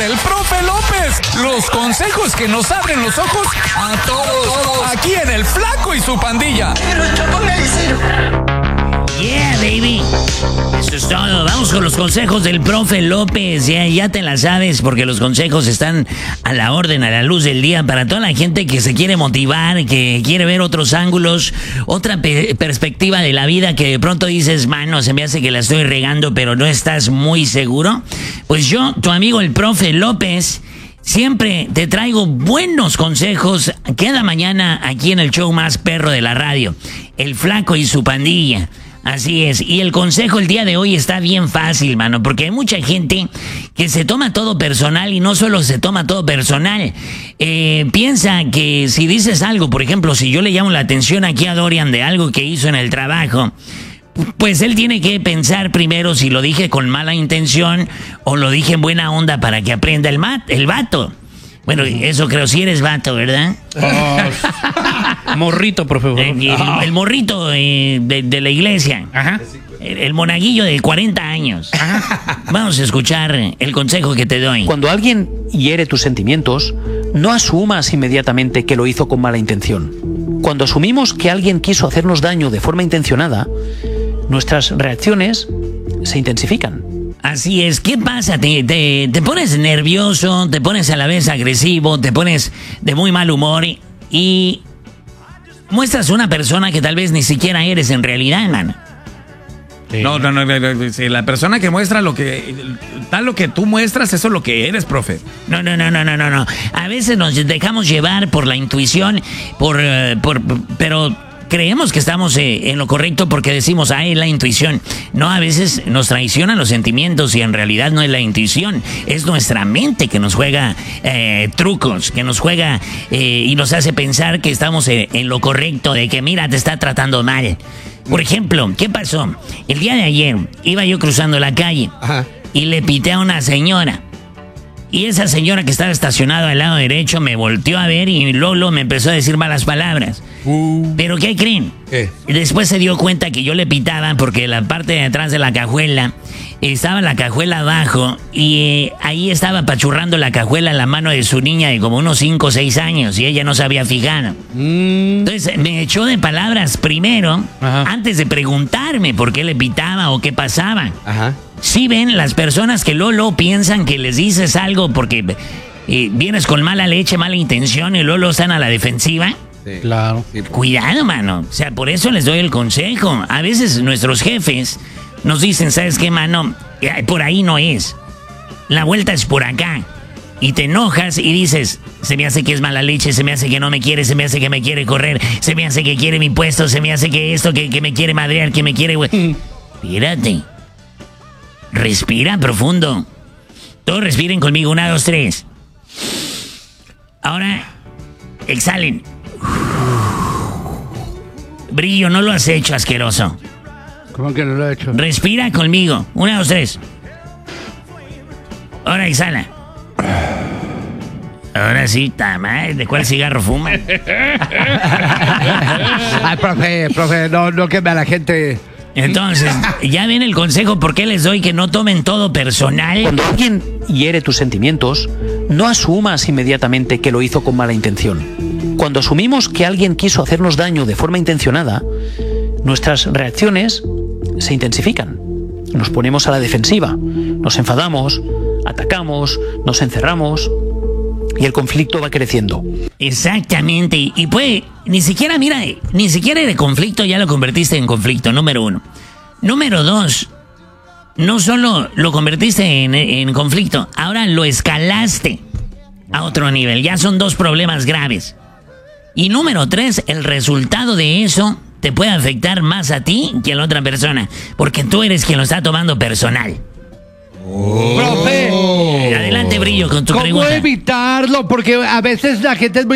del profe López. Los consejos que nos abren los ojos a todos. Aquí en El Flaco y su pandilla. Yeah, baby. Eso es todo. Vamos con los consejos del profe López. Ya te la sabes, porque los consejos están a la orden, a la luz del día, para toda la gente que se quiere motivar, que quiere ver otros ángulos, otra perspectiva de la vida, que de pronto dices, mano, se me hace que la estoy regando, pero no estás muy seguro. Pues yo, tu amigo el profe López, siempre te traigo buenos consejos cada mañana aquí en el show más perro de la radio, El Flaco y su pandilla. Así es, y el consejo el día de hoy está bien fácil, mano, porque hay mucha gente que se toma todo personal, y no solo se toma todo personal, piensa que si dices algo, por ejemplo, si yo le llamo la atención aquí a Dorian de algo que hizo en el trabajo, pues él tiene que pensar primero si lo dije con mala intención o lo dije en buena onda para que aprenda el vato. Bueno, eso creo, si eres vato, ¿verdad? Morrito, por favor. El morrito de la iglesia. Ajá. El monaguillo de 40 años. Ajá. Vamos a escuchar el consejo que te doy. Cuando alguien hiere tus sentimientos, no asumas inmediatamente que lo hizo con mala intención. Cuando asumimos que alguien quiso hacernos daño de forma intencionada, nuestras reacciones se intensifican. Así es, ¿qué pasa? Te pones nervioso, te pones a la vez agresivo, te pones de muy mal humor y muestras una persona que tal vez ni siquiera eres en realidad, man. Sí. No, la persona que muestra lo que tú muestras, eso es lo que eres, profe. No. A veces nos dejamos llevar por la intuición, pero creemos que estamos en lo correcto porque decimos, es la intuición. No, a veces nos traicionan los sentimientos y en realidad no es la intuición. Es nuestra mente que nos juega trucos, que nos juega y nos hace pensar que estamos en lo correcto, de que mira, te está tratando mal. Por ejemplo, ¿qué pasó? El día de ayer iba yo cruzando la calle. Ajá. Y le pité a una señora. Y esa señora que estaba estacionada al lado derecho me volteó a ver y Lolo me empezó a decir malas palabras. ¿Pero qué creen? Después se dio cuenta que yo le pitaba porque la parte de atrás de la cajuela estaba la cajuela abajo y ahí estaba apachurrando la cajuela la mano de su niña de como unos 5 o 6 años y ella no se había fijado. Entonces me echó de palabras primero, antes de preguntarme por qué le pitaba o qué pasaba. Ajá. Sí, ven, las personas que Lolo piensan que les dices algo porque vienes con mala leche, mala intención y Lolo están a la defensiva. Sí. Claro. Cuidado, mano. O sea, por eso les doy el consejo. A veces nuestros jefes nos dicen, ¿sabes qué, mano? Por ahí no es. La vuelta es por acá. Y te enojas y dices, se me hace que es mala leche, se me hace que no me quiere, se me hace que me quiere correr, se me hace que quiere mi puesto, se me hace que esto, que me quiere madrear, que me quiere... Espérate. Respira profundo. Todos respiren conmigo. 1, 2, 3. Ahora, exhalen. Brillo, no lo has hecho, asqueroso. ¿Cómo que no lo he hecho? Respira conmigo. 1, 2, 3. Ahora exhala. Ahora sí, tamal, ¿de cuál cigarro fuma? Ay, profe, no queme a la gente. Entonces, ya ven el consejo por qué les doy que no tomen todo personal. Cuando alguien hiere tus sentimientos, no asumas inmediatamente que lo hizo con mala intención. Cuando asumimos que alguien quiso hacernos daño de forma intencionada, nuestras reacciones se intensifican. Nos ponemos a la defensiva, nos enfadamos, atacamos, nos encerramos y el conflicto va creciendo. Exactamente, y puede, ni siquiera de conflicto ya lo convertiste en conflicto, número 1. Número 2, no solo lo convertiste en conflicto, ahora lo escalaste a otro nivel, ya son 2 problemas graves. Y número 3, el resultado de eso te puede afectar más a ti que a la otra persona, porque tú eres quien lo está tomando personal. Profe, Adelante, Brillo, con tu pregunta. ¿Cómo evitarlo? Porque a veces la gente es muy